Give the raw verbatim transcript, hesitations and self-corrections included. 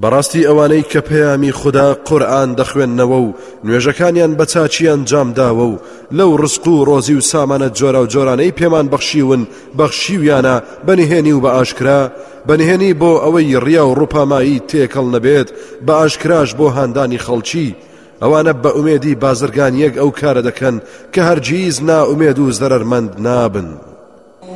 بەڕاستی ئەوانەی کە پەیامی خوددا قورئان دەخوێننەوە و نوێژەکانیان بە چاچیان جامداوە و لەو ڕزق و ڕۆزی و سامانە جۆرە و جۆرانەی پێمان بەخشیون بەخشیویانە بەنهێنی و بە ئاشکرا بەنهێنی بۆ ئەوەی ڕیا و ڕووپامایی تێکەڵ نەبێت بە ئاشکراش بۆ هاندانی خەڵکی ئەوانە بە ئومێدی بازرگانیەک ئەو کارە دەکەن کە هەرگیز نائومێد و زەرەرمەند نابن.